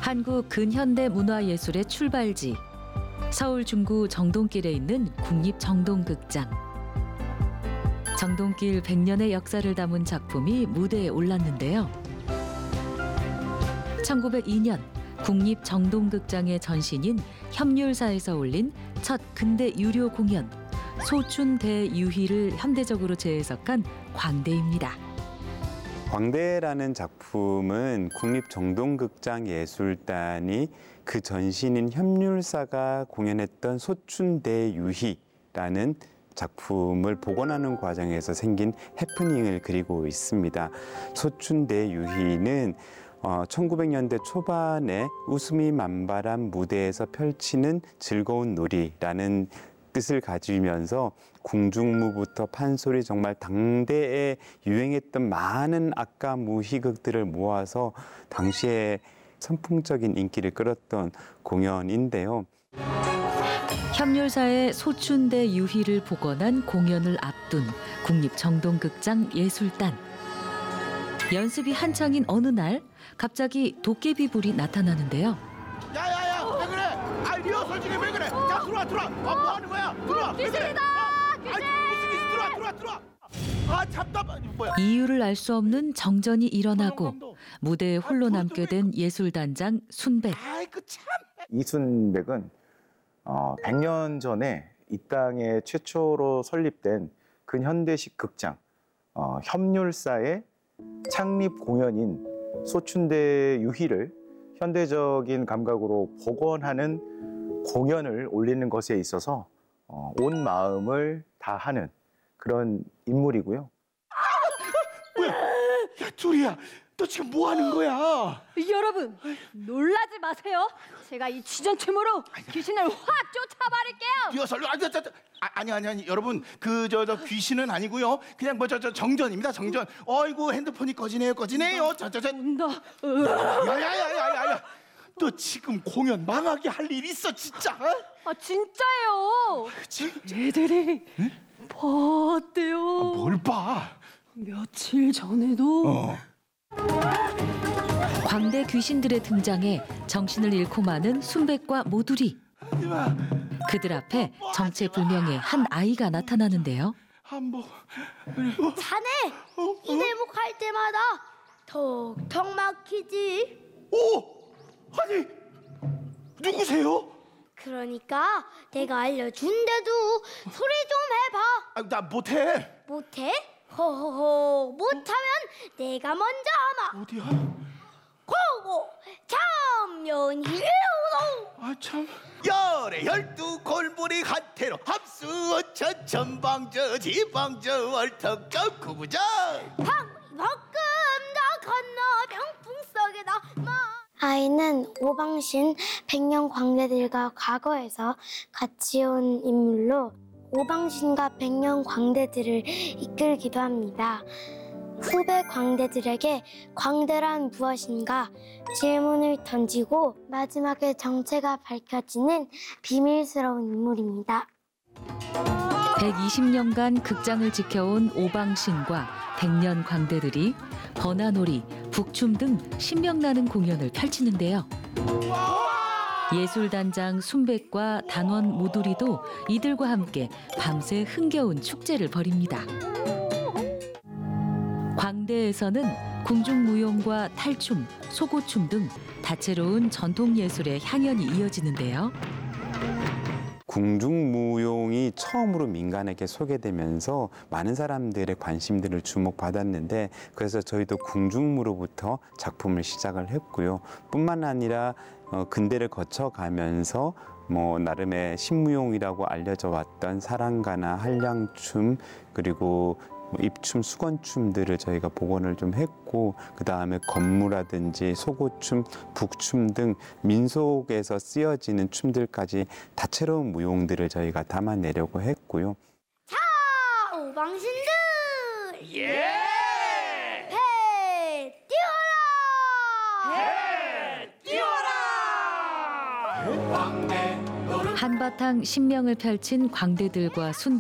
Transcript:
한국 근현대 문화예술의 출발지, 서울 중구 정동길에 있는 국립정동극장. 정동길 100년의 역사를 담은 작품이 무대에 올랐는데요. 1902년 국립정동극장의 전신인 협률사에서 올린 첫 근대 유료 공연 소춘대유희를 현대적으로 재해석한 광대입니다. 광대라는 작품은 국립정동극장예술단이 그 전신인 협률사가 공연했던 소춘대유희라는 작품을 복원하는 과정에서 생긴 해프닝을 그리고 있습니다. 소춘대유희는 1900년대 초반에 웃음이 만발한 무대에서 펼치는 즐거운 놀이라는 뜻을 가지면서 궁중무부터 판소리, 정말 당대에 유행했던 많은 악가무 희극들을 모아서 당시에 선풍적인 인기를 끌었던 공연인데요. 협률사의 소춘대유희를 복원한 공연을 앞둔 국립정동극장 예술단. 연습이 한창인 어느 날 갑자기 도깨비 불이 나타나는데요. 야야야, 왜 그래? 아, 리허설 중에 왜 그래? 야, 들어와. 뭐 하는 거야? 들어와. 귀신이다! 귀신! 무슨 귀신? 들어와. 아, 답답. 뭐야? 이유를 알 수 없는 정전이 일어나고 무대에 홀로 남게 된 예술단장 순백. 아이고 참. 이순백은 100년 전에 이 땅에 최초로 설립된 근현대식 극장 협률사의 창립 공연인 소춘대유희를 현대적인 감각으로 복원하는 공연을 올리는 것에 있어서 온 마음을 다하는 그런 인물이고요. 뭐야? 야, 둘이야. 너 지금 뭐 하는 거야? 여러분, 놀라지 마세요. 제가 이 지전춤으로 귀신을 확 쫓아버릴게요. 리허설. 아니. 여러분, 저 귀신은 아니고요. 그냥 정전입니다. 정전. 어이구, 핸드폰이 꺼지네요. 온다. 야야야야야. 너 지금 공연 망하게 할 일 있어, 진짜. 아, 진짜예요. 애들이 봤대요. 뭘 봐? 며칠 전에도 광대 귀신들의 등장에 정신을 잃고 마는 순백과 모두리. 그들 앞에 정체불명의 한 아이가 나타나는데요. 한번. 자네 이 대목 할 때마다 턱턱 막히지. 오! 아니, 누구세요? 그러니까 내가 알려준대도 소리 좀 해봐. 아, 나 못해. 못해? 호호호, 못하면 내가 먼저 하마. 어디야? 고고 참연희로. 아, 참. 열에 12 골무리 한태로 합수 어천 전방저 지방저 월턱저 구부자 방금 다 건너 병풍 속에다 아이는 오방신 100년 광대들과 과거에서 같이 온 인물로 오방신과 100년 광대들을 이끌기도 합니다. 후배 광대들에게 광대란 무엇인가 질문을 던지고 마지막에 정체가 밝혀지는 비밀스러운 인물입니다. 120년간 극장을 지켜온 오방신과 100년 광대들이 번화놀이, 북춤 등 신명나는 공연을 펼치는데요. 예술단장 순백과 단원 모두리도 이들과 함께 밤새 흥겨운 축제를 벌입니다. 광대에서는 궁중무용과 탈춤, 소고춤 등 다채로운 전통예술의 향연이 이어지는데요. 궁중무용이 처음으로 민간에게 소개되면서 많은 사람들의 관심들을 주목받았는데, 그래서 저희도 궁중무로부터 작품을 시작을 했고요. 뿐만 아니라 근대를 거쳐가면서 나름의 신무용이라고 알려져 왔던 사랑가나 한량춤, 그리고 입춤, 수건춤들을 저희가 복원을 좀 했고, 그 다음에 건무라든지 소고춤, 북춤 등 민속에서 쓰여지는 춤들까지 다채로운 무용들을 저희가 담아내려고 했고요. 자, 오방신들! 예! 배 띄워라! 광대 한바탕 신명을 펼친 광대들과 순